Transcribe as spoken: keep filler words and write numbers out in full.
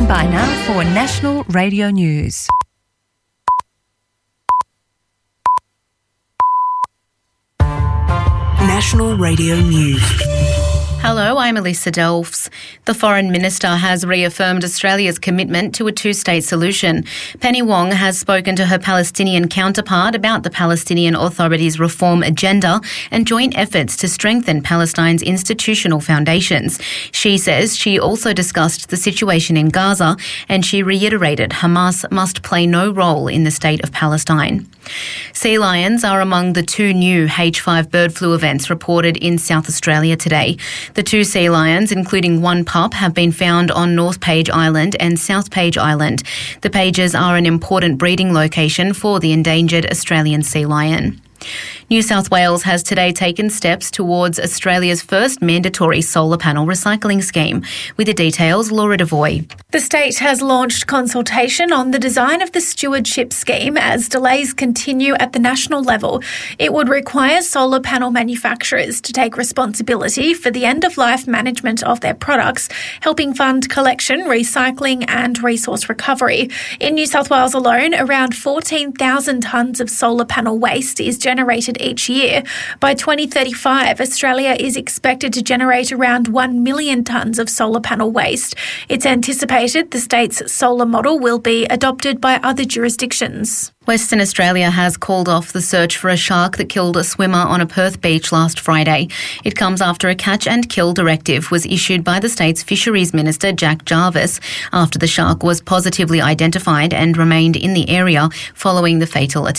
Stand by now for National Radio News. National Radio News. Hello, I'm Elisa Delfs. The Foreign Minister has reaffirmed Australia's commitment to a two-state solution. Penny Wong has spoken to her Palestinian counterpart about the Palestinian Authority's reform agenda and joint efforts to strengthen Palestine's institutional foundations. She says she also discussed the situation in Gaza, and she reiterated Hamas must play no role in the state of Palestine. Sea lions are among the two new H five bird flu events reported in South Australia today. The two sea lions, including one pup, have been found on North Page Island and South Page Island. The Pages are an important breeding location for the endangered Australian sea lion. New South Wales has today taken steps towards Australia's first mandatory solar panel recycling scheme. With the details, Laura Devoy. The state has launched consultation on the design of the stewardship scheme as delays continue at the national level. It would require solar panel manufacturers to take responsibility for the end-of-life management of their products, helping fund collection, recycling and resource recovery. In New South Wales alone, around fourteen thousand tonnes of solar panel waste is generated each year. By twenty thirty-five, Australia is expected to generate around one million tonnes of solar panel waste. It's anticipated the state's solar model will be adopted by other jurisdictions. Western Australia has called off the search for a shark that killed a swimmer on a Perth beach last Friday. It comes after a catch and kill directive was issued by the state's Fisheries Minister Jack Jarvis after the shark was positively identified and remained in the area following the fatal attack.